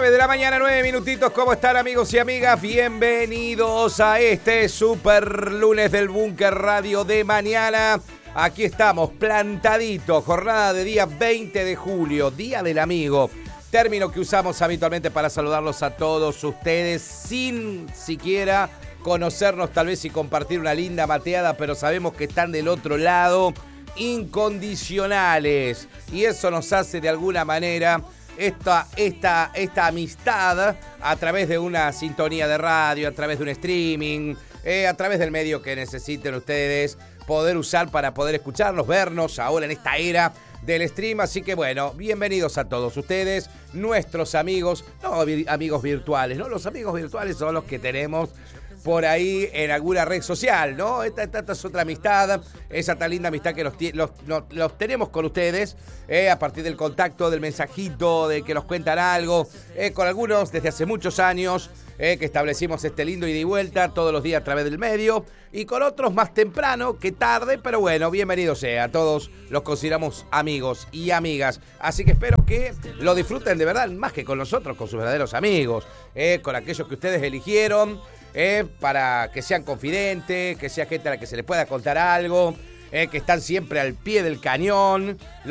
9 de la mañana, 9 minutitos. ¿Cómo están, amigos y amigas? Bienvenidos a este super lunes del Búnker Radio de mañana. Aquí estamos, plantaditos. Jornada de día 20 de julio, Día del Amigo. Término que usamos habitualmente para saludarlos a todos ustedes sin siquiera conocernos tal vez y compartir una linda mateada, pero sabemos que están del otro lado, incondicionales. Y eso nos hace de alguna manera esta amistad a través de una sintonía de radio, a través de un streaming, a través del medio que necesiten ustedes poder usar para poder escucharnos, vernos ahora en esta era del stream. Así que bueno, bienvenidos a todos ustedes, nuestros amigos, no amigos virtuales, ¿no? Los amigos virtuales son los que tenemos por ahí en alguna red social, ¿no? Esta es otra amistad, esa tan linda amistad que los tenemos con ustedes, a partir del contacto, del mensajito, de que nos cuentan algo, con algunos desde hace muchos años, que establecimos este lindo ida y vuelta todos los días a través del medio, y con otros más temprano que tarde, pero bueno, bienvenidos sea, a todos los consideramos amigos y amigas, así que espero que lo disfruten de verdad, más que con nosotros, con sus verdaderos amigos, con aquellos que ustedes eligieron, para que sean confidentes, que sea gente a la que se le pueda contar algo, que están siempre al pie del cañón.